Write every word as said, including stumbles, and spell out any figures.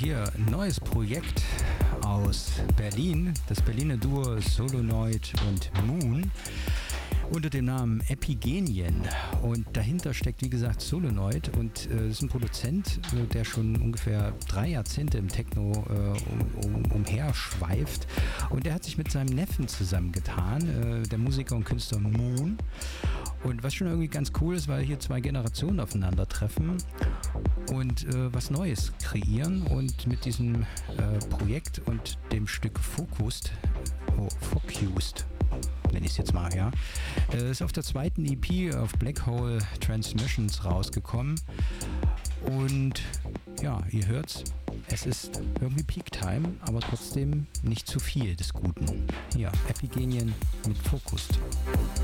hier ein neues Projekt aus Berlin, das Berliner Duo Solonoid und Moon unter dem Namen Epigenien. Und dahinter steckt, wie gesagt, Solonoid und äh, ist ein Produzent, äh, der schon ungefähr drei Jahrzehnte im Techno äh, um, um, umherschweift. Und der hat sich mit seinem Neffen zusammengetan, äh, der Musiker und Künstler Moon. Und was schon irgendwie ganz cool ist, weil hier zwei Generationen aufeinandertreffen und äh, was Neues kreieren. Und mit diesem äh, Projekt und dem Stück Focused, oh, Focused, nenne ich es jetzt mal, ja, äh, ist auf der zweiten E P auf Black Hole Transmissions rausgekommen. Und ja, ihr hört's, es ist irgendwie Peak Time, aber trotzdem nicht zu viel des Guten. Hier, Epigenien mit Focused.